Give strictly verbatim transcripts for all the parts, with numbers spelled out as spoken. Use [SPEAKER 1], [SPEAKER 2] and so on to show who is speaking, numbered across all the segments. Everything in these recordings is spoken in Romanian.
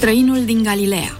[SPEAKER 1] Străinul din Galileea.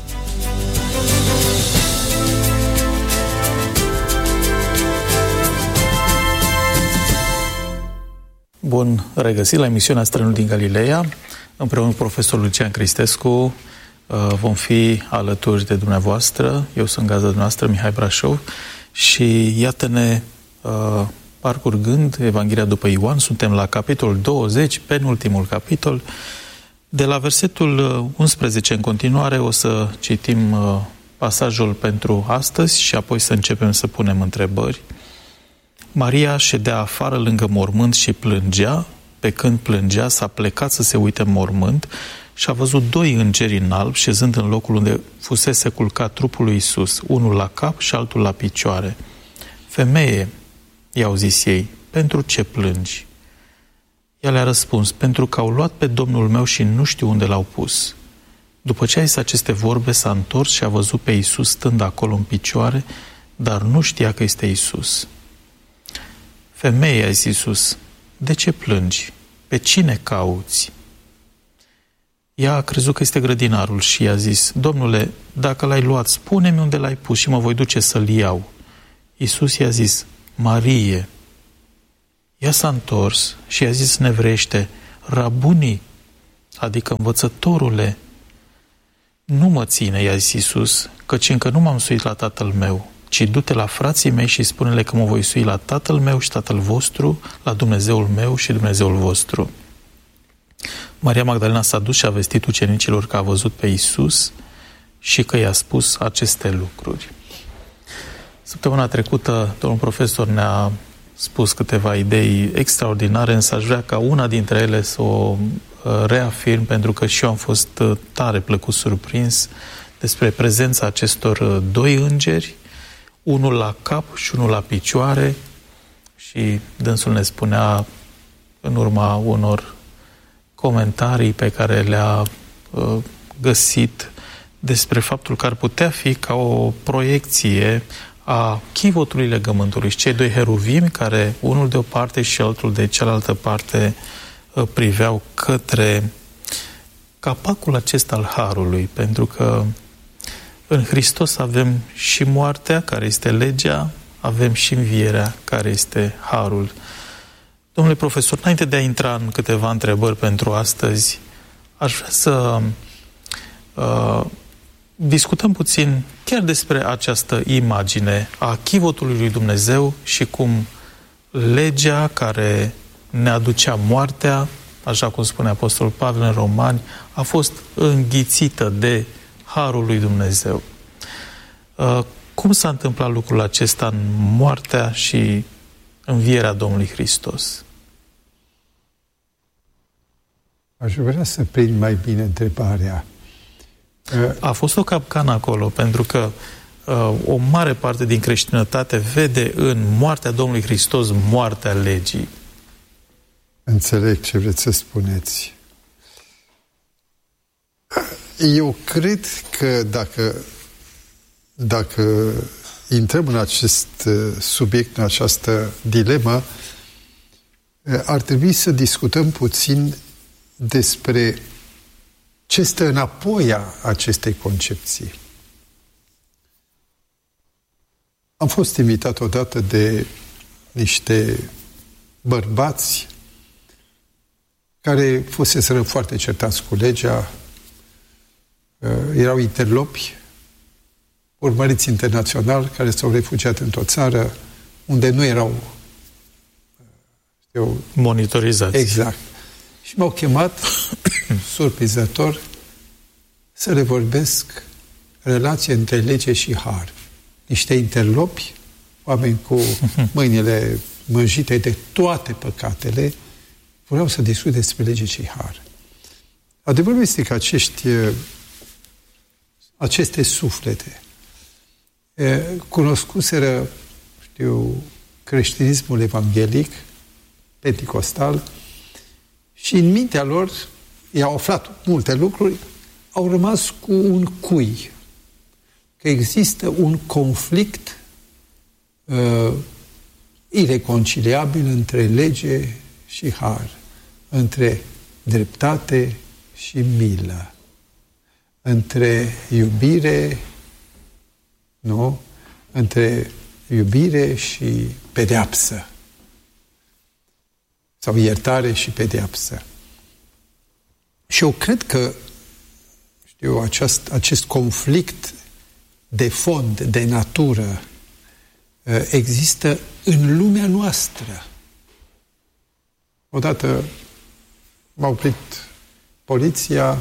[SPEAKER 2] Bun regăsit la emisiunea Străinul din Galileea. Împreună cu profesorul Lucian Cristescu vom fi alături de dumneavoastră. Eu sunt gazda dumneavoastră, Mihai Brașov, și iată-ne parcurgând Evanghelia după Ioan. Suntem la capitolul douăzeci, penultimul capitol. De la versetul unsprezece în continuare o să citim pasajul pentru astăzi și apoi să începem să punem întrebări. Maria ședea afară lângă mormânt și plângea. Pe când plângea, s-a plecat să se uite în mormânt și a văzut doi îngeri în alb șezând în locul unde fusese culcat trupul lui Iisus, unul la cap și altul la picioare. Femeie, i-au zis ei, pentru ce plângi? Ea le-a răspuns, pentru că au luat pe Domnul meu și nu știu unde l-au pus. După ce a zis aceste vorbe, s-a întors și a văzut pe Iisus stând acolo în picioare, dar nu știa că este Iisus. Femeie, a zis Iisus, de ce plângi? Pe cine cauți? Ea a crezut că este grădinarul și i-a zis, Domnule, dacă l-ai luat, spune-mi unde l-ai pus și mă voi duce să-l iau. Iisus i-a zis, Marie. Ea s-a întors și i-a zis în evreiește, Rabuni, adică învățătorule. Nu mă ține, i-a zis Iisus, căci încă nu m-am suit la tatăl meu, ci du-te la frații mei și spune-le că mă voi sui la tatăl meu și tatăl vostru, la Dumnezeul meu și Dumnezeul vostru. Maria Magdalena s-a dus și a vestit ucenicilor că a văzut pe Iisus și că i-a spus aceste lucruri. Săptămâna trecută, domnul profesor ne-a spus câteva idei extraordinare, însă aș vrea ca una dintre ele să o reafirm, pentru că și eu am fost tare plăcut surprins despre prezența acestor doi îngeri, unul la cap și unul la picioare, și dânsul ne spunea în urma unor comentarii pe care le-a uh, găsit despre faptul că ar putea fi ca o proiecție a chivotului legământului și cei doi heruvimi care unul de o parte și altul de cealaltă parte uh, priveau către capacul acesta al harului, pentru că în Hristos avem și moartea, care este legea, avem și învierea, care este harul. Domnule profesor, înainte de a intra în câteva întrebări pentru astăzi, aș vrea să uh, discutăm puțin chiar despre această imagine a chivotului lui Dumnezeu și cum legea care ne aducea moartea, așa cum spune Apostolul Pavel în Romani, a fost înghițită de harul lui Dumnezeu. Uh, cum s-a întâmplat lucrul acesta în moartea și învierea Domnului Hristos?
[SPEAKER 3] Aș vrea să prind mai bine întrebarea.
[SPEAKER 2] A fost o capcană acolo, pentru că uh, o mare parte din creștinătate vede în moartea Domnului Hristos moartea legii.
[SPEAKER 3] Înțeleg ce vreți să spuneți. Eu cred că dacă, dacă intrăm în acest subiect, în această dilemă, ar trebui să discutăm puțin despre ce stă înapoi a acestei concepții. Am fost invitat odată de niște bărbați care fuseseră foarte certați cu legea, erau interlopi, urmăriți internațional, care s-au refugiat într-o țară unde nu erau știu,
[SPEAKER 2] monitorizați.
[SPEAKER 3] Exact. Și m-au chemat, surprinzător, să le vorbesc relație între lege și har. Niște interlopi, oameni cu mâinile mânjite de toate păcatele, vreau să discut despre lege și har. Adevărul este că acești, aceste suflete cunoscuseră, știu, creștinismul evanghelic, penticostal, și în mintea lor i-au aflat multe lucruri, au rămas cu un cui. Că există un conflict uh, ireconciliabil între lege și har, între dreptate și milă. între iubire, nu? Între iubire și pedeapsă. Sau iertare și pedeapsă. Și eu cred că, știu, acest, acest conflict de fond, de natură, există în lumea noastră. Odată m-a oprit poliția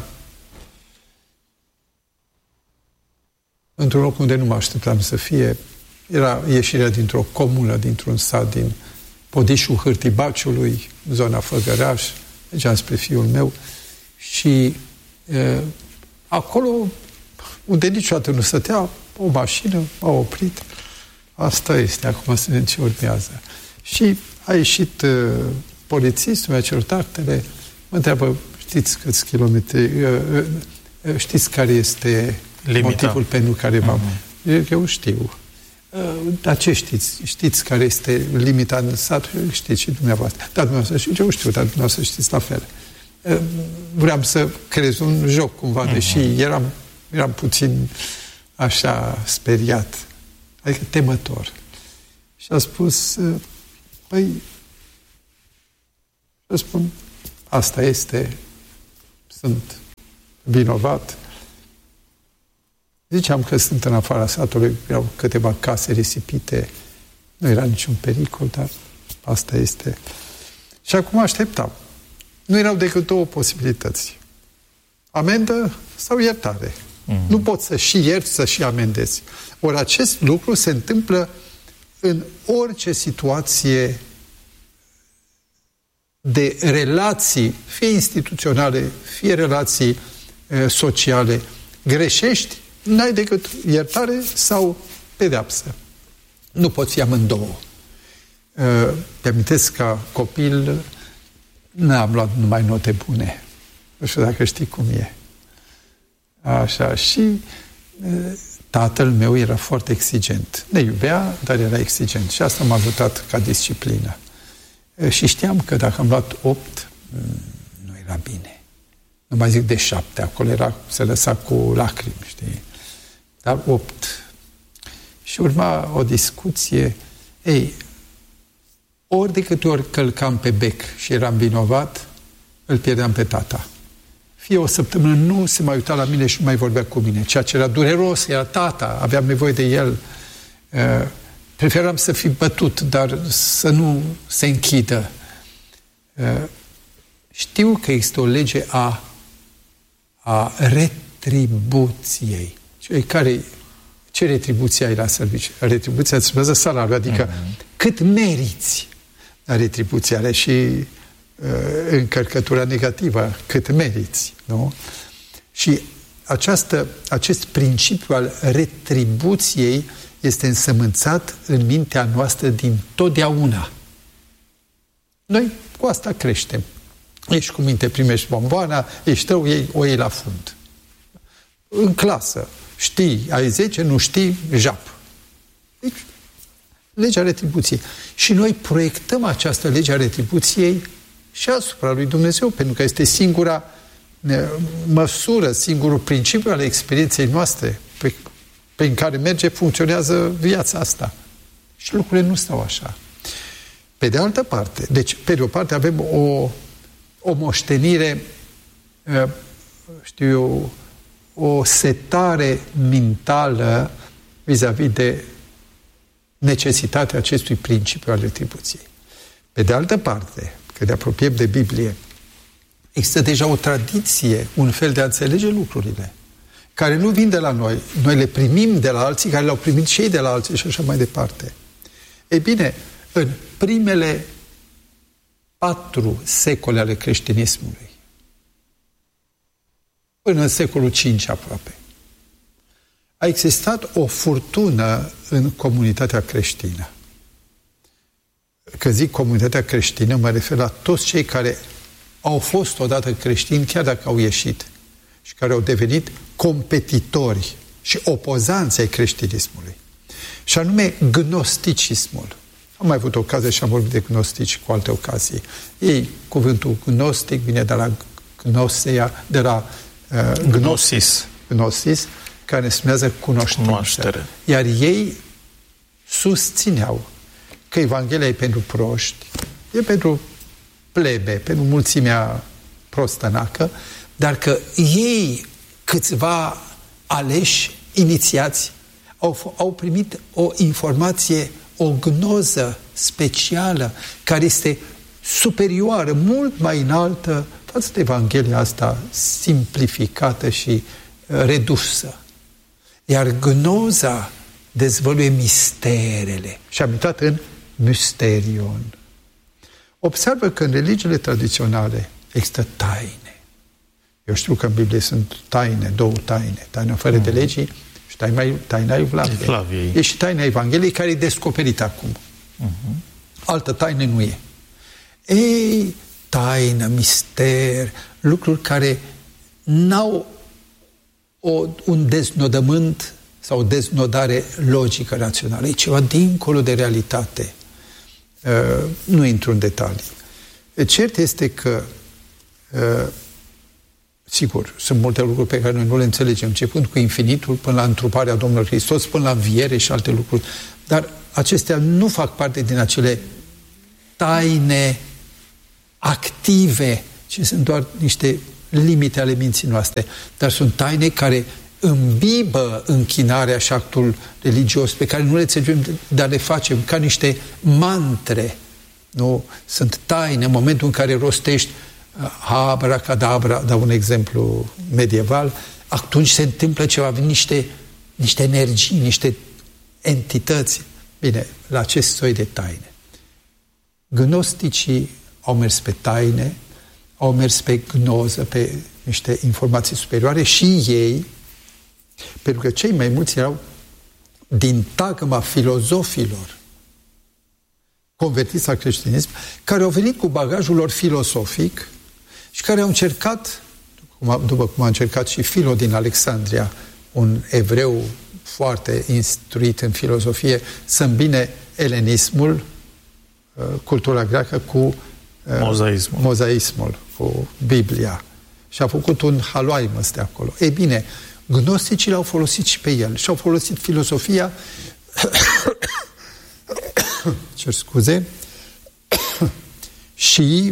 [SPEAKER 3] într-un loc unde nu mă așteptam să fie. Era ieșirea dintr-o comună, dintr-un sat, din Podișul Hârtibaciului, zona Făgăraș, mergeam spre fiul meu și e, acolo, unde niciodată nu stătea, o mașină m-a oprit. Asta este, acum să vedem ce urmează. Și a ieșit uh, polițistul, mi-a cerut actele, mă întreabă, știți câți kilometri, uh, uh, știți care este limita, motivul pentru care v-am... Uh-huh. Eu știu. Uh, dar ce știți? Știți care este limita în sat? Știți și dumneavoastră. Dar dumneavoastră știți, eu știu, dar dumneavoastră știți la fel. Uh, vreau să creez un joc cumva, uh-huh. deși eram, eram puțin așa speriat. Adică temător. Și a spus, păi, să spun, asta este, sunt vinovat. Ziceam că sunt în afara satului, erau câteva case risipite, nu era niciun pericol, dar asta este. Și acum așteptam. Nu erau decât două posibilități. Amendă sau iertare. Mm-hmm. Nu poți să și ierți, să și amendezi. Ori acest lucru se întâmplă în orice situație de relații, fie instituționale, fie relații e, sociale. Greșești, n-ai decât iertare sau pedeapsă. Nu poți fi amândouă. Te amintesc, ca copil n-am luat numai note bune. Nu știu dacă știi cum e. Așa, și e, tatăl meu era foarte exigent. Ne iubea, dar era exigent. Și asta m-a ajutat ca disciplină. E, și știam că dacă am luat opt, nu era bine. Nu mai zic de șapte, acolo era, se lăsa cu lacrimi, știi? Dar opt. Și urma o discuție. Ei, ori de câte ori călcam pe bec și eram vinovat, îl pierdeam pe tata. Fie o săptămână nu se mai uita la mine și nu mai vorbea cu mine. Ceea ce era dureros, era tata, aveam nevoie de el. Preferam să fi bătut, dar să nu se închidă. Știu că există o lege a, a retribuției. Care, ce retribuție ai la serviciu? Retribuția îți urmează salariul, adică uh-huh. cât meriți. La retribuția are și uh, încărcătura negativă, cât meriți. Nu? Și această, acest principiu al retribuției este însămânțat în mintea noastră din totdeauna. Noi cu asta creștem. Ești cu minte, primești bomboana, ești rău, ei, o iei la fund. În clasă, știi, ai zece, nu știi, jap. Deci, legea retribuției. Și noi proiectăm această lege a retribuției și asupra lui Dumnezeu, pentru că este singura măsură, singurul principiu al experienței noastre pe, prin care merge, funcționează viața asta. Și lucrurile nu stau așa. Pe de altă parte, deci, pe de o parte avem o, o moștenire, știu eu, o setare mentală vis-a-vis de necesitatea acestui principiu al retribuției. Pe de altă parte, că ne apropiem de Biblie, există deja o tradiție, un fel de a înțelege lucrurile, care nu vin de la noi. Noi le primim de la alții, care le-au primit și ei de la alții și așa mai departe. Ei bine, în primele patru secole ale creștinismului, până în secolul cinci aproape, a existat o furtună în comunitatea creștină. Când zic comunitatea creștină, mă refer la toți cei care au fost odată creștini, chiar dacă au ieșit, și care au devenit competitori și opozanți ai creștinismului. Și anume gnosticismul. Am mai avut ocazie și am vorbit de gnostici cu alte ocazii. Ei, cuvântul gnostic vine de la gnoseia, de la uh,
[SPEAKER 2] gnosis.
[SPEAKER 3] gnosis, care însemnează cunoștință.
[SPEAKER 2] Cunoaștere.
[SPEAKER 3] Iar ei susțineau că Evanghelia e pentru proști, e pentru plebe, pentru mulțimea prostănacă, dar că ei, câțiva aleși, inițiați, au, au primit o informație, o gnoză specială, care este superioară, mult mai înaltă față de Evanghelia asta simplificată și redusă. Iar gnoza dezvăluie misterele. Și am intrat în mysterion. Observă că în religiile tradiționale există taine. Eu știu că în Biblie sunt taine, două taine. Taina fără mm. de legii și taina, taina Evlaviei. Flaviei. E și taina Evangheliei care e descoperită acum. Mm-hmm. Altă taină nu e. Ei, taină, mister, lucruri care n-au o, un deznodământ sau o deznodare logică, rațională. E ceva dincolo de realitate. Uh, nu intru în detalii. Cert este că uh, sigur, sunt multe lucruri pe care noi nu le înțelegem, începând cu infinitul până la întruparea Domnului Hristos, până la înviere și alte lucruri. Dar acestea nu fac parte din acele taine active, ci sunt doar niște limite ale minții noastre. Dar sunt taine care îmbibă închinarea și actul religios, pe care nu le înțelegem, dar le facem ca niște mantre. Nu? Sunt taine în momentul în care rostești abracadabra, dau un exemplu medieval, atunci se întâmplă ceva, vin niște, niște energii, niște entități. Bine, la acest soi de taine. Gnosticii au mers pe taine, au mers pe gnoză, pe niște informații superioare și ei, pentru că cei mai mulți erau din tagma filozofilor convertiți la creștinism, care au venit cu bagajul lor filosofic și care au încercat, după cum a încercat și Filo din Alexandria, un evreu foarte instruit în filozofie, să îmbine elenismul, cultura greacă, cu
[SPEAKER 2] mozaismul,
[SPEAKER 3] mozaismul cu Biblia. Și a făcut un haloaim ăsta acolo. Ei bine, gnosticii l-au folosit și pe el și au folosit filosofia cer scuze și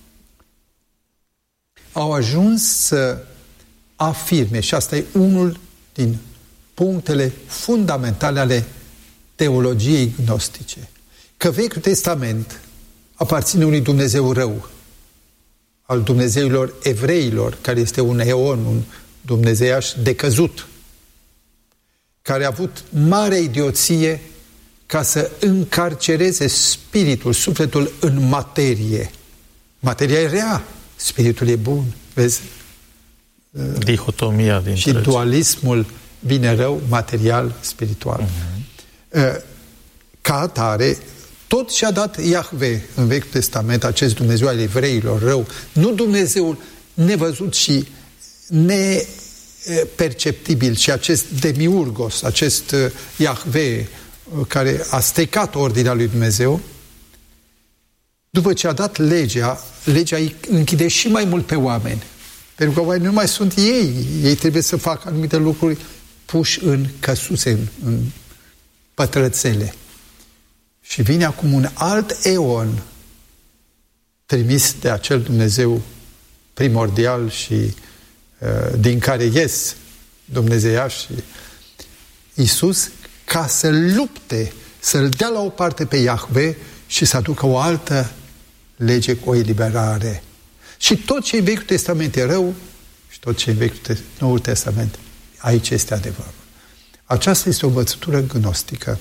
[SPEAKER 3] au ajuns să afirme, și asta e unul din punctele fundamentale ale teologiei gnostice, că Vechiul Testament aparține unui Dumnezeu rău, al Dumnezeilor evreilor, care este un eon, un dumnezeiaș decăzut, care a avut mare idioție ca să încarcereze spiritul, sufletul în materie. Materia e rea, spiritul e bun, vezi?
[SPEAKER 2] Dihotomia dintre
[SPEAKER 3] și dualismul bine-rău, material-spiritual. Uh-huh. Ca atare, tot ce a dat Iahve în Vechiul Testament, acest Dumnezeu al evreilor rău, nu Dumnezeul nevăzut și neperceptibil, ci acest demiurgos, acest Iahve care a stricat ordinea lui Dumnezeu, după ce a dat legea, legea îi închide și mai mult pe oameni. Pentru că oamenii nu mai sunt ei. Ei trebuie să facă anumite lucruri puși în căsuțe, în, în pătrățele. Și vine acum un alt eon trimis de acel Dumnezeu primordial și uh, din care ies dumnezeiași și Iisus, ca să lupte, să-l dea la o parte pe Iahve și să aducă o altă lege cu o eliberare. Și tot ce în Vechiul Testament e rău și tot ce în Vechiul Noul Testament, aici este adevărul. Aceasta este o învățătură gnostică.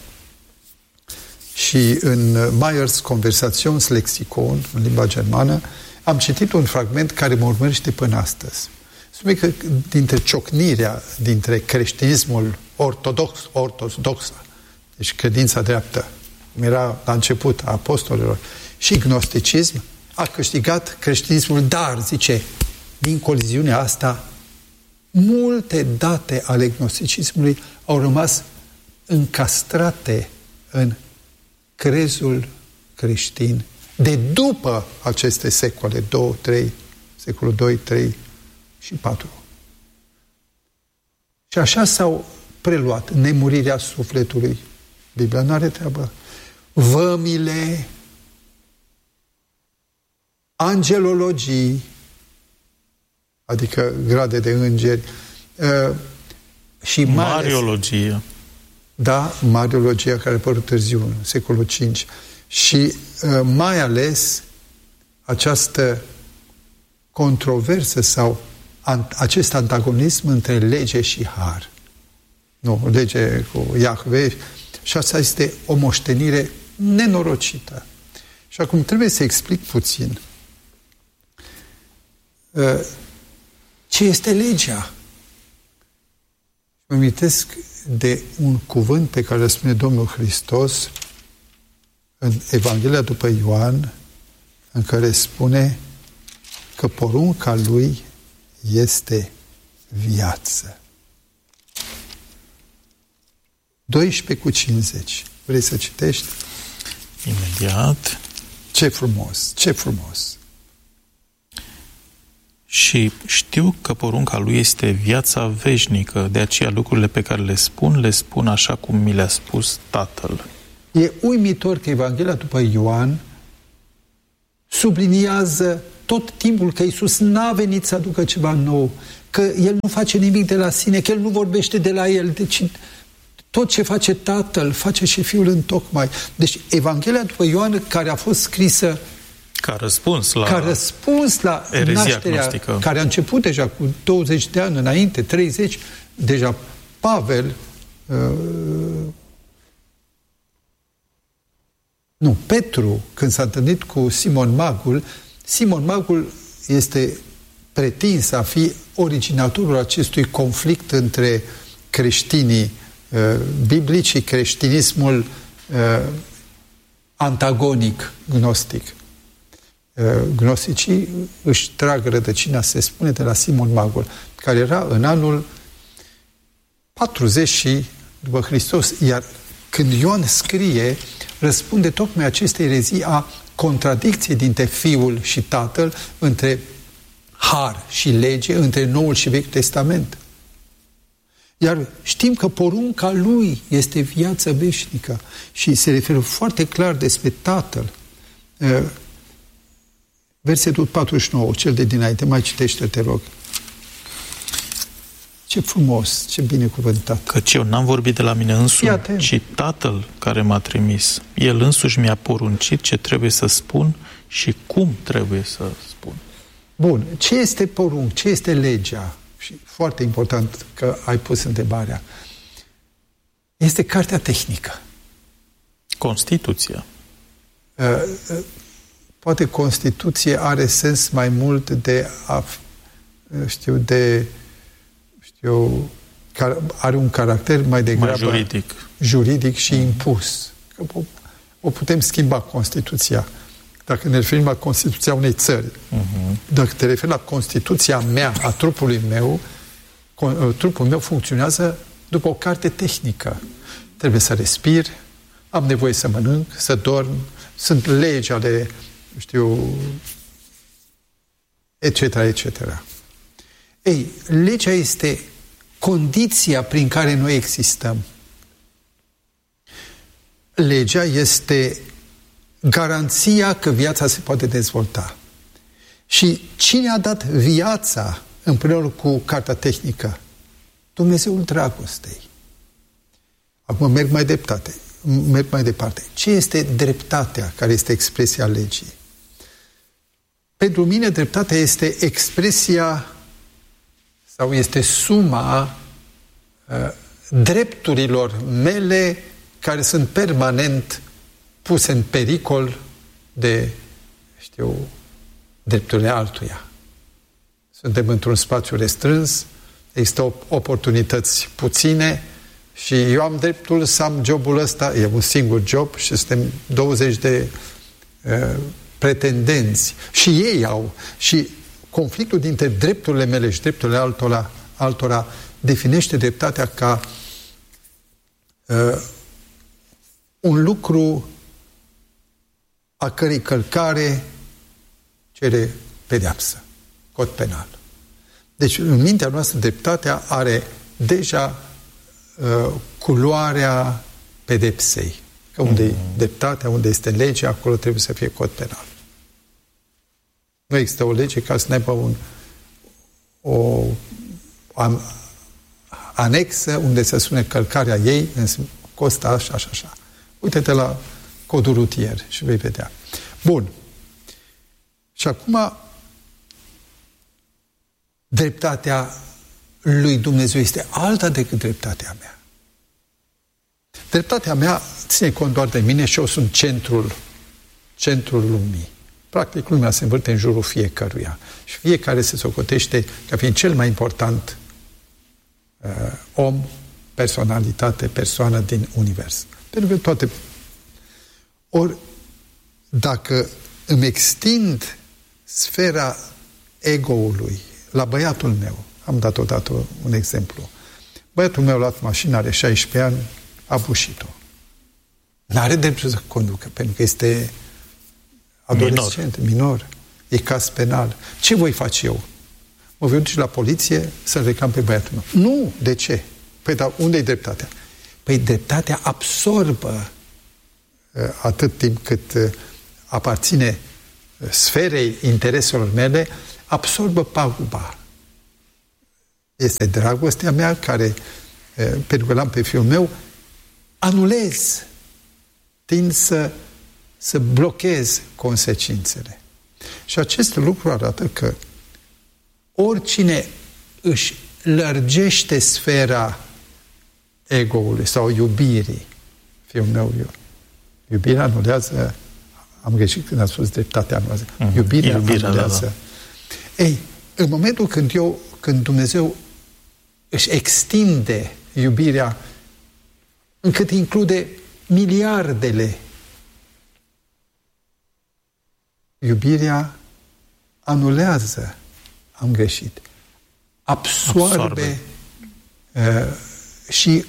[SPEAKER 3] Și în Meyers Conversations Lexicon, în limba germană, am citit un fragment care mă urmărește până astăzi. Spune că dintre ciocnirea dintre creștinismul ortodox, ortodox, deci credința dreaptă, cum era la început a apostolilor, și gnosticism, a câștigat creștinismul, dar, zice, din coliziunea asta, multe date ale gnosticismului au rămas încastrate în crezul creștin de după aceste secole, două, trei, secolul doi, trei și patru. Și așa s-au preluat nemurirea sufletului. Biblia nu are treabă. Vămile, angelologii, adică grade de îngeri, uh, și mai
[SPEAKER 2] Mariologie.
[SPEAKER 3] Ales, da, Mariologia, care a apărut târziu, în secolul cinci. Și uh, mai ales această controversă sau an, acest antagonism între lege și har. Nu, lege cu Iahve. Și asta este o moștenire nenorocită. Și acum trebuie să explic puțin uh, ce este legea. Mă amintesc de un cuvânt pe care îl spune Domnul Hristos în Evanghelia după Ioan, în care spune că porunca lui este viață. doisprezece cu cincizeci. Vrei să citești?
[SPEAKER 2] Imediat.
[SPEAKER 3] Ce frumos, ce frumos!
[SPEAKER 2] Și știu că porunca lui este viața veșnică, de aceea lucrurile pe care le spun, le spun așa cum mi le-a spus Tatăl.
[SPEAKER 3] E uimitor că Evanghelia după Ioan subliniază tot timpul că Iisus n-a venit să aducă ceva nou, că El nu face nimic de la sine, că El nu vorbește de la El, deci tot ce face Tatăl, face și Fiul întocmai. Deci Evanghelia după Ioan, care a fost scrisă
[SPEAKER 2] Ca răspuns la,
[SPEAKER 3] ca răspuns la nașterea,
[SPEAKER 2] gnostică,
[SPEAKER 3] care a început deja cu douăzeci de ani înainte, treizeci, deja Pavel, uh, nu, Petru, când s-a întâlnit cu Simon Magul, Simon Magul este pretins a fi originatorul acestui conflict între creștinii uh, biblici și creștinismul uh, antagonic, gnostic. Gnosticii își trag rădăcina, se spune, de la Simon Magul, care era în anul patruzeci și după Hristos, iar când Ioan scrie, răspunde tocmai acestei erezii a contradicției dintre Fiul și Tatăl, între har și lege, între Noul și Vechiul Testament. Iar știm că porunca lui este viața veșnică și se referă foarte clar despre Tatăl. Versetul patruzeci și nouă, cel de dinainte, mai citește, te rog. Ce frumos, ce binecuvântat.
[SPEAKER 2] Căci eu n-am vorbit de la mine însumi, ci Tatăl care m-a trimis. El însuși mi-a poruncit ce trebuie să spun și cum trebuie să spun.
[SPEAKER 3] Bun, ce este porunc, ce este legea? Și foarte important că ai pus întrebarea. Este cartea tehnică.
[SPEAKER 2] Constituția.
[SPEAKER 3] Uh, uh, Poate Constituție are sens mai mult de a, știu, de, știu, are un caracter mai degrabă
[SPEAKER 2] mai juridic.
[SPEAKER 3] juridic și impus. Că o, o putem schimba Constituția. Dacă ne referim la Constituția unei țări, uh-huh. Dacă te referi la Constituția mea, a trupului meu, trupul meu funcționează după o carte tehnică. Trebuie să respir, am nevoie să mănânc, să dorm, sunt legi ale știu, et cetera, et cetera. Ei, legea este condiția prin care noi existăm. Legea este garanția că viața se poate dezvolta. Și cine a dat viața împreună cu cartea tehnică? Dumnezeul dragostei. Acum merg mai departe. Merg mai departe. Ce este dreptatea care este expresia legii? Pentru mine dreptatea este expresia sau este suma uh, drepturilor mele care sunt permanent puse în pericol de, știu, drepturile altuia. Suntem într-un spațiu restrâns, există oportunități puține și eu am dreptul să am jobul ăsta, e un singur job și suntem douăzeci de uh, pretendenți și ei au. Și conflictul dintre drepturile mele și drepturile altora, altora definește dreptatea ca uh, un lucru a cărei călcare cere pedeapsă, cod penal. Deci, în mintea noastră, dreptatea are deja uh, culoarea pedepsei. Că unde e mm. dreptatea, unde este legea, acolo trebuie să fie cod penal. Nu există o lege ca să n-aibă un, o am, anexă unde se spune călcarea ei costă așa, așa, așa. Uite-te la codul rutier și vei vedea. Bun. Și acum dreptatea lui Dumnezeu este alta decât dreptatea mea. Dreptatea mea ține cont doar de mine și eu sunt centrul, centrul lumii. Practic, lumea se învârte în jurul fiecăruia. Și fiecare se socotește ca fiind cel mai important uh, om, personalitate, persoană din univers. Pentru că toate... Ori, dacă îmi extind sfera ego-ului la băiatul meu, am dat odată un exemplu. Băiatul meu a luat mașina, are șaisprezece ani, a bușit-o. N-are dreptul să conducă, pentru că este adolescent, minor. minor. E caz penal. Ce voi face eu? Mă voi duce la poliție să-l reclam pe băiatul meu. Nu! De ce? Păi, dar unde e dreptatea? Păi, dreptatea absorbă atât timp cât aparține sferei intereselor mele, absorbă paguba. Este dragostea mea care, pentru că l-am pe fiul meu, anulez, tind să, să blochez consecințele. Și acest lucru arată că oricine își lărgește sfera ego-ului sau iubirii, fiul meu, eu, iubirea anulează, am greșit când am spus dreptatea anulează, mm-hmm. iubirea, iubirea anulează. Da, da. Ei, în momentul când eu, când Dumnezeu își extinde iubirea încât include miliardele, iubirea anulează, am greșit, absoarbe, absorbe. Uh, și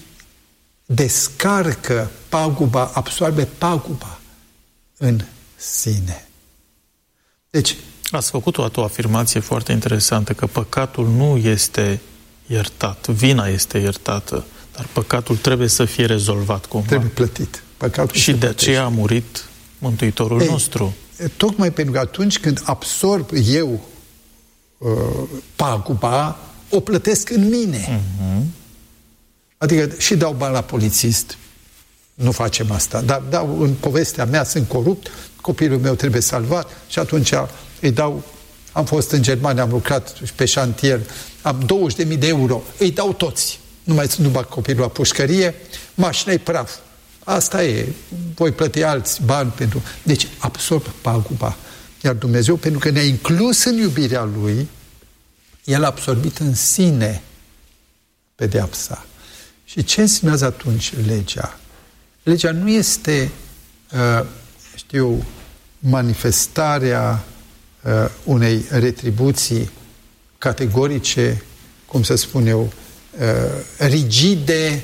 [SPEAKER 3] descarcă paguba, absorbe paguba în sine. Deci,
[SPEAKER 2] ați făcut o, o afirmație foarte interesantă, că păcatul nu este iertat, vina este iertată, dar păcatul trebuie să fie rezolvat cumva.
[SPEAKER 3] Trebuie plătit. Păcatul
[SPEAKER 2] și de aceea a murit Mântuitorul Ei, nostru.
[SPEAKER 3] Tocmai pentru că atunci când absorb eu uh, paguba, o plătesc în mine. Uh-huh. Adică și dau bani la polițist, nu facem asta, dar dau în povestea mea, sunt corupt, copilul meu trebuie salvat și atunci îi dau, am fost în Germania, am lucrat pe șantier, am douăzeci de mii de euro, îi dau toți. Nu mai nu bag copilul la pușcărie, mașina-i praf. Asta e, voi plăti alți bani pentru... Deci absorb paguba. Iar Dumnezeu, pentru că ne-a inclus în iubirea Lui, El a absorbit în sine pedeapsa. Și ce înseamnă atunci legea? Legea nu este, uh, știu, manifestarea uh, unei retribuții categorice, cum să spun eu, uh, rigide,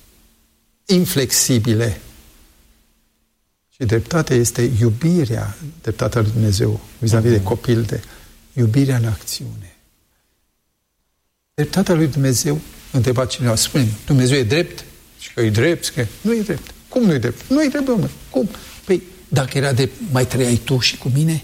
[SPEAKER 3] inflexibile. Și dreptatea este iubirea, dreptatea lui Dumnezeu, vis-a-vis de copil, de iubirea în acțiune. Dreptatea lui Dumnezeu, întreba cineva, spune, Dumnezeu e drept? Și că e drept, că nu e drept. Cum nu e drept? Nu e drept, domnule. Cum? Păi, dacă era drept, mai trăiai tu și cu mine?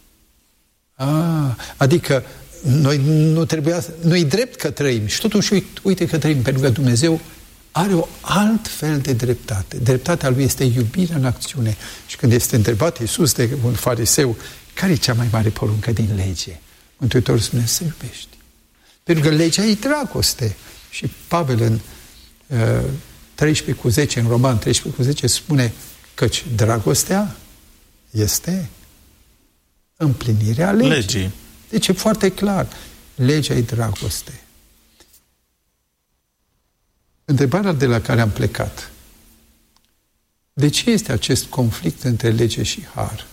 [SPEAKER 3] Ah, adică noi nu trebuia, nu e drept că trăim. Și totuși, uite, uite că trăim, pentru că Dumnezeu are o alt fel de dreptate. Dreptatea lui este iubirea în acțiune. Și când este întrebat Iisus de un fariseu, care e cea mai mare poruncă din lege? Mântuitorul spune, să iubești. Pentru că legea e dragoste. Și Pavel în uh, treisprezece cu zece, în Roman treisprezece cu zece, spune căci dragostea este împlinirea legii. legii. Deci e foarte clar. Legea e dragoste. Întrebarea de la care am plecat. De ce este acest conflict între lege și har?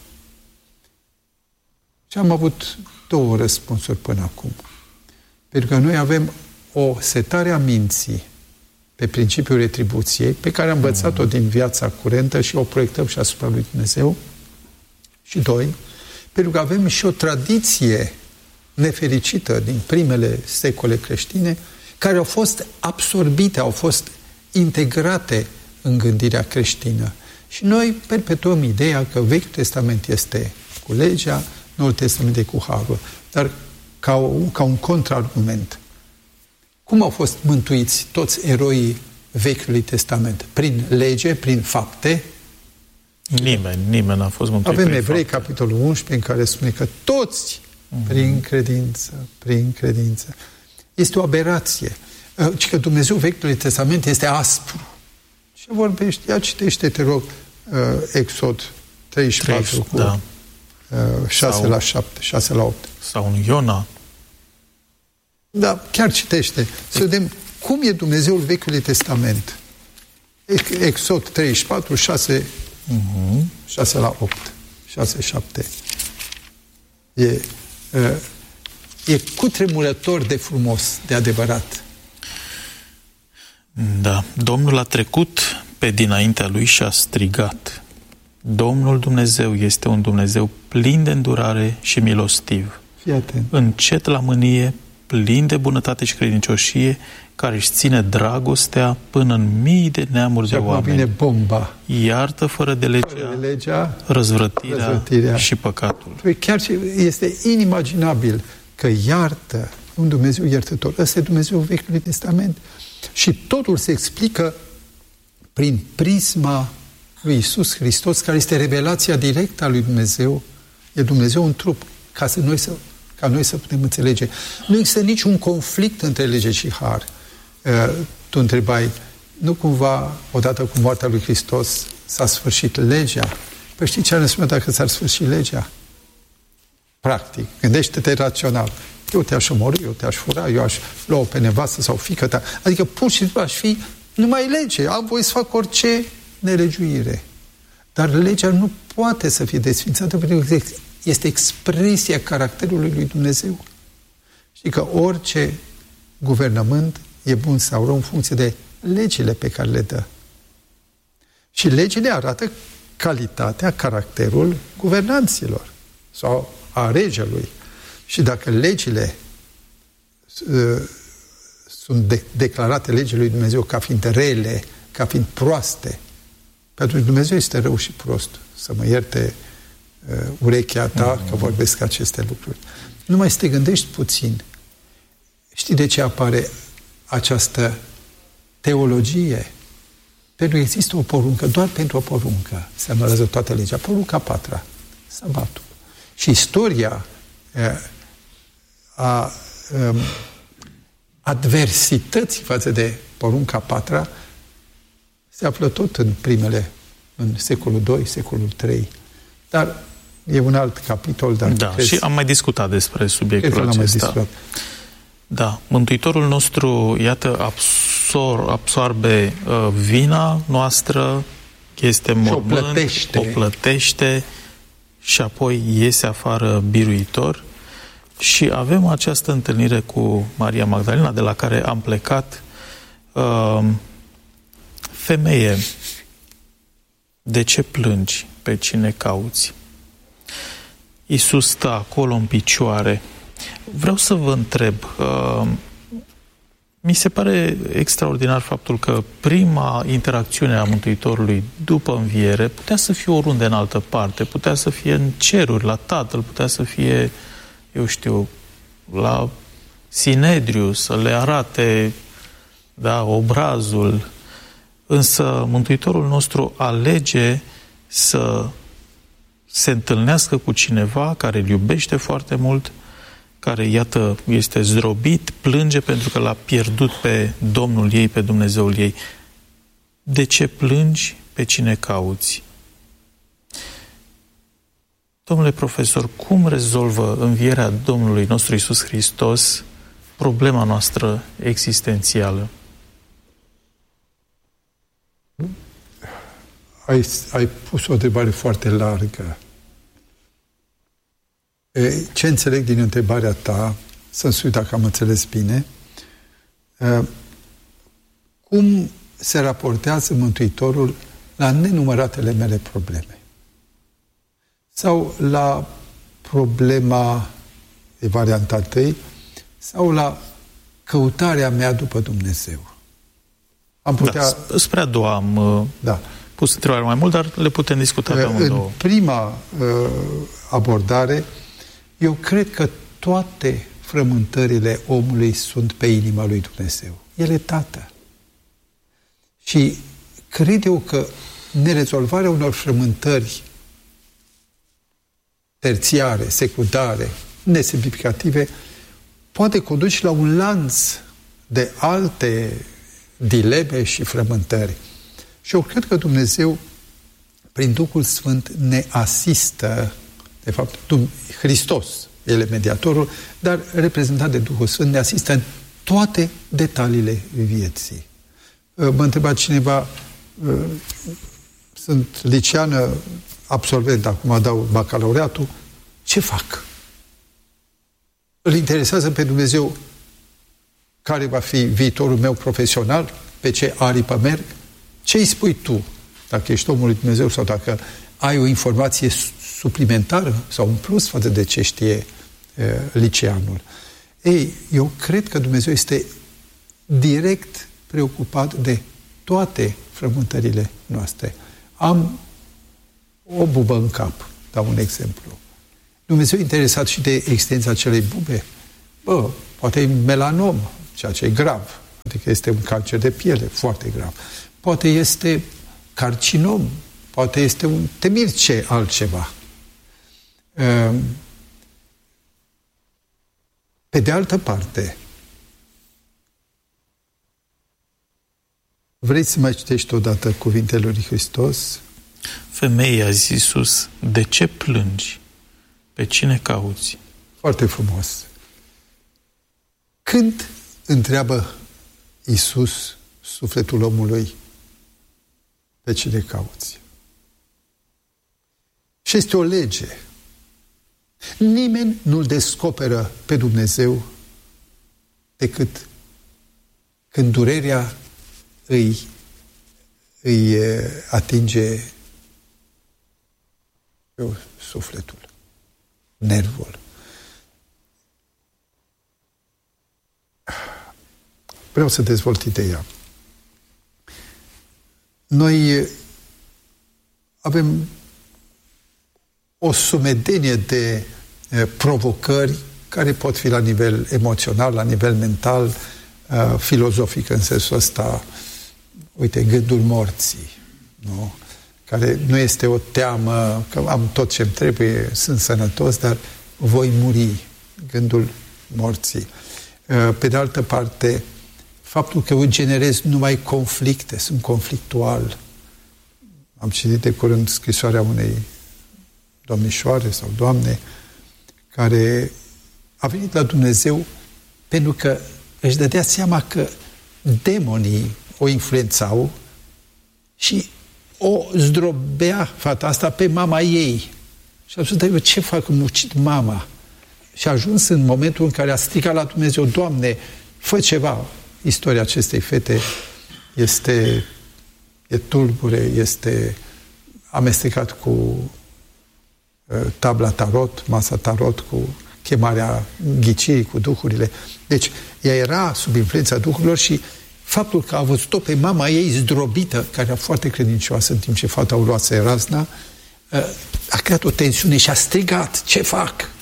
[SPEAKER 3] Și am avut două răspunsuri până acum. Pentru că noi avem o setare a minții pe principiul retribuției, pe care am învățat-o din viața curentă și o proiectăm și asupra lui Dumnezeu. Și doi, pentru că avem și o tradiție nefericită din primele secole creștine, care au fost absorbite, au fost integrate în gândirea creștină. Și noi perpetuăm ideea că Vechiul Testament este cu legea, Noul Testament e cu harul. Dar ca, o, ca un contraargument, cum au fost mântuiți toți eroii Vechiului Testament? Prin lege, prin fapte?
[SPEAKER 2] Nimeni, nimeni n-a fost mântuit.
[SPEAKER 3] Avem
[SPEAKER 2] prin
[SPEAKER 3] Evrei,
[SPEAKER 2] fapte.
[SPEAKER 3] capitolul unsprezece, în care spune că toți, uh-huh. prin credință, prin credință. Este o aberație. Ci că Dumnezeu Vechiului Testament este aspru. Și vorbește, ia citește, te rog, Exod treizeci și patru cu da. șase sau, la șapte, șase la opt.
[SPEAKER 2] Sau un Iona.
[SPEAKER 3] Da, chiar citește. Să vedem cum e Dumnezeul Vechiului Testament. Exod treizeci și patru, șase, uh-huh. șase la opt, șase, șapte. E, e cutremurător de frumos, de adevărat.
[SPEAKER 2] Da. Domnul a trecut pe dinaintea lui și a strigat: Domnul Dumnezeu este un Dumnezeu plin de îndurare și milostiv,
[SPEAKER 3] fii atent,
[SPEAKER 2] încet la mânie, plin de bunătate și credincioșie, care își ține dragostea până în mii de neamuri
[SPEAKER 3] și
[SPEAKER 2] de oameni.
[SPEAKER 3] Vine bomba.
[SPEAKER 2] Iartă fără de legea,
[SPEAKER 3] fără de legea
[SPEAKER 2] răzvrătirea, răzvrătirea și păcatul.
[SPEAKER 3] Chiar este inimaginabil că iartă, un Dumnezeu iertător. Ăsta e Dumnezeu Vechiului Testament. Și totul se explică prin prisma lui Iisus Hristos, care este revelația directă a lui Dumnezeu. E Dumnezeu în trup, ca, să noi să, ca noi să putem înțelege. Nu există niciun conflict între lege și har. Uh, tu întrebai, nu cumva, odată cu moartea lui Hristos, s-a sfârșit legea? Păi știi ce ar însemna dacă s-ar sfârși legea? Practic, gândește-te rațional. Eu te-aș omorî, eu te-aș fura, eu aș lua-o pe nevastă sau fiică ta. Adică pur și simplu aș fi numai lege. Am voie să fac orice nelegiuire. Dar legea nu poate să fie desfințată pentru că este expresia caracterului lui Dumnezeu. Știi că orice guvernământ e bun sau rău în funcție de legile pe care le dă. Și legile arată calitatea, caracterul guvernanților sau a regelui. Și dacă legile uh, sunt de- declarate legile lui Dumnezeu ca fiind rele, ca fiind proaste, pentru că Dumnezeu este rău și prost. Să mă ierte uh, urechea ta că vorbesc aceste lucruri. Numai să te gândești puțin. Știi de ce apare această teologie? Pentru că există o poruncă, doar pentru o poruncă se anulează toată legea. Porunca a patra, sabatul. Și istoria uh, a um, adversității față de porunca a patra se află tot în primele, în secolul doi, secolul trei. Dar e un alt capitol. Dar
[SPEAKER 2] da,
[SPEAKER 3] crezi,
[SPEAKER 2] și am mai discutat despre subiectul acesta. Da, Mântuitorul nostru, iată, absor, absorbe uh, vina noastră, este mormânt,
[SPEAKER 3] o plătește.
[SPEAKER 2] o plătește și apoi iese afară biruitor. Și avem această întâlnire cu Maria Magdalena, de la care am plecat. Uh, femeie, de ce plângi? Pe cine cauți? Iisus stă acolo în picioare. Vreau să vă întreb, uh, mi se pare extraordinar faptul că prima interacțiune a Mântuitorului după înviere putea să fie oriunde în altă parte, putea să fie în ceruri, la Tatăl, putea să fie, eu știu, la Sinedriu, să le arate, da, obrazul. Însă Mântuitorul nostru alege să se întâlnească cu cineva care îl iubește foarte mult, care, iată, este zdrobit, plânge pentru că l-a pierdut pe Domnul ei, pe Dumnezeul ei. De ce plângi? Pe cine cauți? Domnule profesor, cum rezolvă învierea Domnului nostru Iisus Hristos problema noastră existențială?
[SPEAKER 3] Ai, ai pus o întrebare foarte largă. Ce înțeleg din întrebarea ta, să-mi spui dacă am înțeles bine, cum se raportează Mântuitorul la nenumăratele mele probleme? Sau la problema, de varianta întâi, sau la căutarea mea după Dumnezeu. Am putea...
[SPEAKER 2] Da, spre a doua am da. pus întrebarea mai mult, dar le putem discuta pe amândouă.
[SPEAKER 3] În prima uh, abordare, eu cred că toate frământările omului sunt pe inima lui Dumnezeu. El e Tată. Și cred eu că nerezolvarea unor frământări terțiare, secundare, nesemnificative, poate conduce la un lanț de alte dileme și frământări. Și eu cred că Dumnezeu, prin Duhul Sfânt, ne asistă, de fapt, Hristos, El e mediatorul, dar reprezentat de Duhul Sfânt, ne asistă în toate detaliile vieții. M-a întrebat cineva, sunt liceană, absolvent, acum dau bacalaureatul, ce fac? Îl interesează pe Dumnezeu care va fi viitorul meu profesional, pe ce aripă merg? Ce îi spui tu, dacă ești omul lui Dumnezeu sau dacă ai o informație suplimentară sau un plus față de ce știe e, liceanul? Ei, eu cred că Dumnezeu este direct preocupat de toate frământările noastre. Am o bubă în cap, dau un exemplu. Dumnezeu e interesat și de extinția acelei bube? Bă, poate e melanom, ceea ce e grav. Adică este un cancer de piele, foarte grav. Poate este carcinom, poate este un temirce altceva. Pe de altă parte, vrei să mai citești odată cuvintele lui Hristos?
[SPEAKER 2] Femeie, a zis Iisus, de ce plângi? Pe cine cauți?
[SPEAKER 3] Foarte frumos. Când întreabă Iisus sufletul omului, pe cine cauți? Și este o lege. Nimeni nu-L descoperă pe Dumnezeu decât când durerea îi, îi atinge sufletul, nervul. Vreau să dezvolt ideea. Noi avem o sumedenie de provocări care pot fi la nivel emoțional, la nivel mental, filozofic în sensul ăsta. Uite, gândul morții, nu? Care nu este o teamă că am tot ce-mi trebuie, sunt sănătos, dar voi muri. Gândul morții. Pe de altă parte, faptul că eu generez numai conflicte, sunt conflictual. Am citit de curând scrisoarea unei domnișoare sau doamne care a venit la Dumnezeu pentru că își dădea seama că demonii o influențau și o zdrobea fata asta pe mama ei. Și a spus, dar eu ce fac? Îmi ucid mama. Și a ajuns în momentul în care a strigat la Dumnezeu, Doamne, fă ceva. Istoria acestei fete este e tulbure, este amestecat cu uh, tabla tarot, masa tarot, cu chemarea ghicirii, cu duhurile. Deci, ea era sub influența duhurilor și faptul că a văzut-o pe mama ei zdrobită, care era foarte credincioasă în timp ce fata o luase razna, uh, a creat o tensiune și a strigat, ce fac?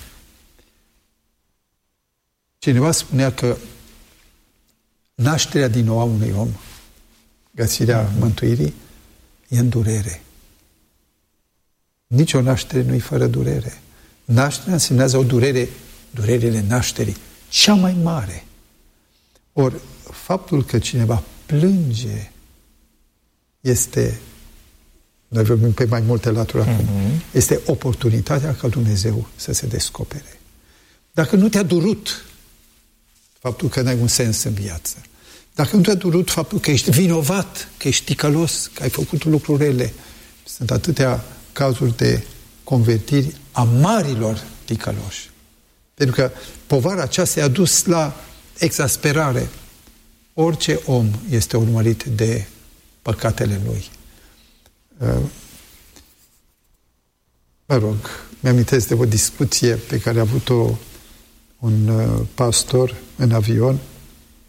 [SPEAKER 3] Cineva spunea că nașterea din nou a unui om, găsirea mm-hmm. mântuirii, e în durere. Nici o naștere nu-i fără durere. Nașterea însemnează o durere, durerele nașterii, cea mai mare. Ori, faptul că cineva plânge este, noi vorbim pe mai multe laturi acum, mm-hmm. este oportunitatea ca Dumnezeu să se descopere. Dacă nu te-a durut faptul că n-ai un sens în viață, dacă nu te-a durut faptul că ești vinovat, că ești ticălos, că ai făcut lucruri rele, sunt atâtea cazuri de convertiri a marilor ticăloși. Pentru că povara aceasta i-a dus la exasperare. Orice om este urmărit de păcatele lui. Mă rog, mi-amintesc de o discuție pe care a avut-o un pastor în avion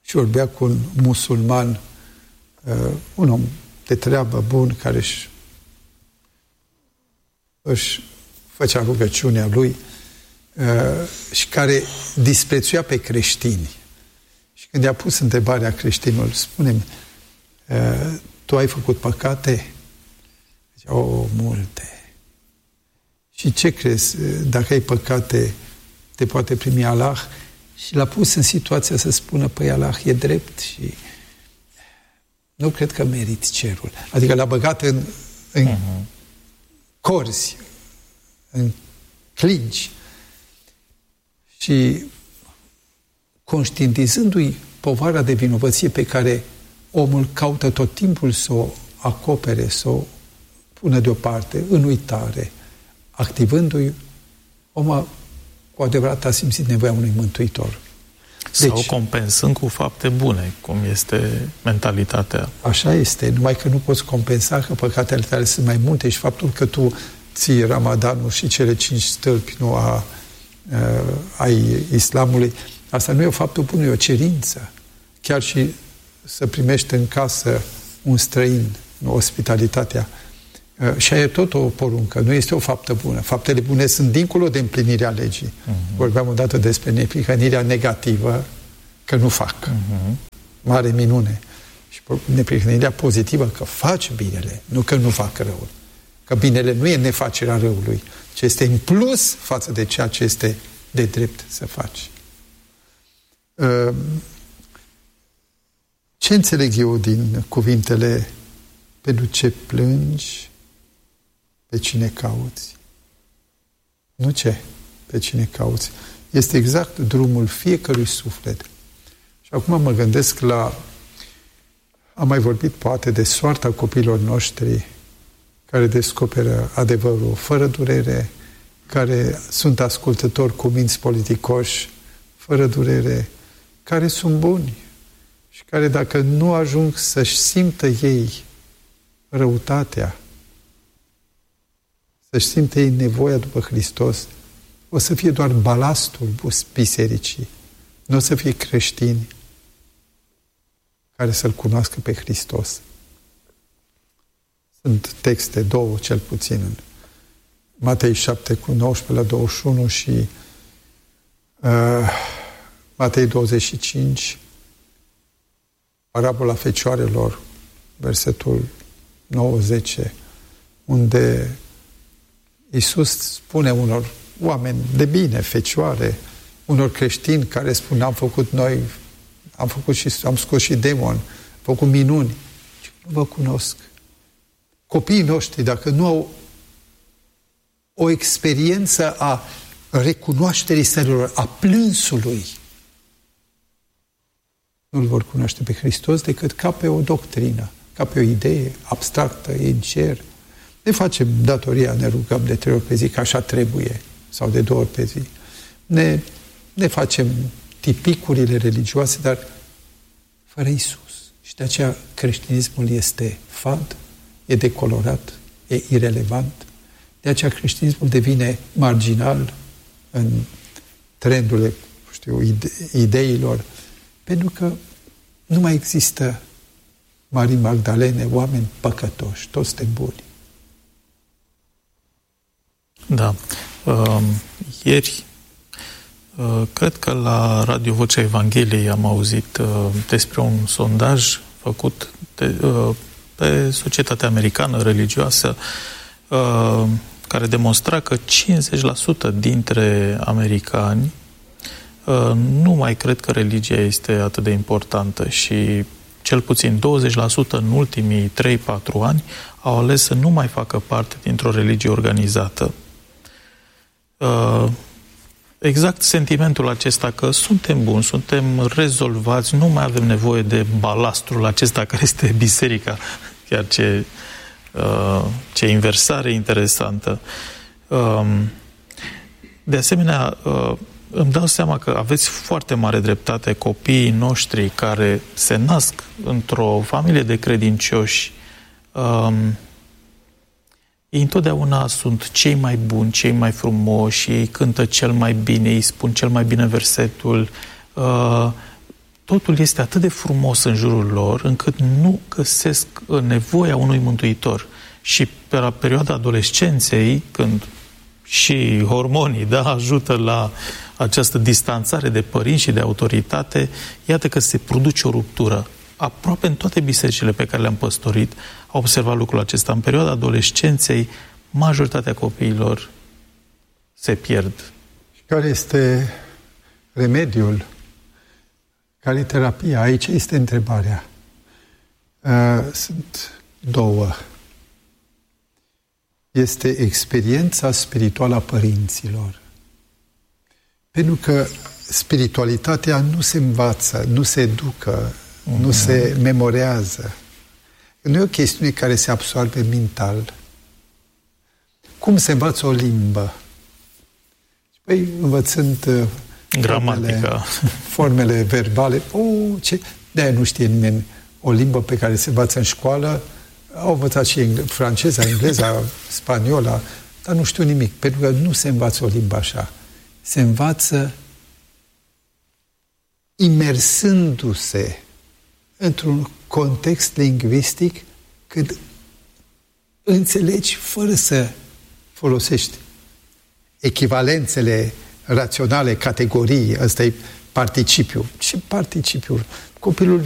[SPEAKER 3] și vorbea cu un musulman, un om de treabă bun, care își, își făcea rugăciunea lui și care disprețuia pe creștini. Și când i-a pus întrebarea creștinul, spune-mi, tu ai făcut păcate? Zicea, o, multe. Și ce crezi? Dacă ai păcate, te poate primi Allah? Și l-a pus în situația să spună, păi Allah e drept și nu cred că merit cerul. Adică l-a băgat în, în uh-huh. corzi, în clinci. Și conștientizându-i povara de vinovăție pe care omul caută tot timpul să o acopere, să o pună deoparte, în uitare, activându-i, omul cu adevărat a simțit nevoia unui mântuitor.
[SPEAKER 2] Sau deci, compensând cu fapte bune, cum este mentalitatea.
[SPEAKER 3] Așa este, numai că nu poți compensa că păcatele tale sunt mai multe și faptul că tu ții Ramadanul și cele cinci stâlpi nu a, a, ai islamului, asta nu e o faptă bună, e o cerință. Chiar și să primești în casă un străin, ospitalitatea. Și aia e tot o poruncă, nu este o faptă bună. Faptele bune sunt dincolo de împlinirea legii. Uh-huh. Vorbeam odată despre neprihănirea negativă, că nu fac. Uh-huh. Mare minune. Și neprihănirea pozitivă, că faci binele, nu că nu fac răul. Că binele nu e nefacerea răului, ci este în plus față de ceea ce este de drept să faci. Ce înțeleg eu din cuvintele pentru ce plângi, pe cine cauți? Nu ce? Pe cine cauți? Este exact drumul fiecărui suflet. Și acum mă gândesc la... Am mai vorbit poate de soarta copiilor noștri care descoperă adevărul fără durere, care sunt ascultători cu minți politicoși fără durere, care sunt buni și care dacă nu ajung să-și simtă ei răutatea, să-și simtă ei nevoia după Hristos, o să fie doar balastul bisericii. Nu o să fie creștini care să-L cunoască pe Hristos. Sunt texte, două cel puțin, în Matei șapte cu nouăsprezece la douăzeci și unu și uh, Matei douăzeci și cinci, parabola fecioarelor, versetul nouă zece, unde Iisus spune unor oameni de bine, fecioare, unor creștini care spun, am făcut noi, am făcut și am scos și demoni, am făcut minuni. Și nu vă cunosc. Copiii noștri, dacă nu au o experiență a recunoașterii stărilor, a plânsului, nu-L vor cunoaște pe Hristos decât ca pe o doctrină, ca pe o idee abstractă, e în cer. Ne facem datoria, ne rugăm de trei ori pe zi, că așa trebuie, sau de două ori pe zi. Ne, ne facem tipicurile religioase, dar fără Iisus. Și de aceea creștinismul este fad, e decolorat, e irelevant. De aceea creștinismul devine marginal în trendurile, știu, ide- ideilor, pentru că nu mai există Marii Magdalene, oameni păcătoși, toți suntem buni.
[SPEAKER 2] Da. Uh, ieri, uh, cred că la Radio Vocea Evangheliei am auzit uh, despre un sondaj făcut de, uh, pe societatea americană religioasă, uh, care demonstra că cincizeci la sută dintre americani uh, nu mai cred că religia este atât de importantă și cel puțin douăzeci la sută în ultimii trei patru ani au ales să nu mai facă parte dintr-o religie organizată. Uh, exact sentimentul acesta că suntem buni, suntem rezolvați, nu mai avem nevoie de balastul acesta care este biserica. Chiar ce, uh, ce inversare interesantă. Uh, de asemenea, uh, îmi dau seama că aveți foarte mare dreptate. Copiii noștri care se nasc într-o familie de credincioși, uh, ei întotdeauna sunt cei mai buni, cei mai frumoși, ei cântă cel mai bine, ei spun cel mai bine versetul. Uh, totul este atât de frumos în jurul lor, încât nu găsesc nevoia unui mântuitor. Și pe la perioada adolescenței, când și hormonii, da, ajută la această distanțare de părinți și de autoritate, iată că se produce o ruptură. Aproape în toate bisericile pe care le-am păstorit au observat lucrul acesta. În perioada adolescenței, majoritatea copiilor se pierd.
[SPEAKER 3] Și care este remediul? Care e terapia? Aici este întrebarea. Sunt două. Este experiența spirituală a părinților. Pentru că spiritualitatea nu se învață, nu se educă, mm-hmm. nu se memorează. Nu e o chestiune care se absorbe mental. Cum se învață o limbă? Păi, învățând
[SPEAKER 2] gramatica,
[SPEAKER 3] formele, formele verbale. Oh, ce... De-aia nu știe nimeni o limbă pe care se învață în școală. Au învățat și franceza, engleza, spaniola, dar nu știu nimic, pentru că nu se învață o limbă așa. Se învață imersându-se într-un context lingvistic când înțelegi fără să folosești echivalențele raționale, categorii, ăsta e participiu. Ce participiu? Copilul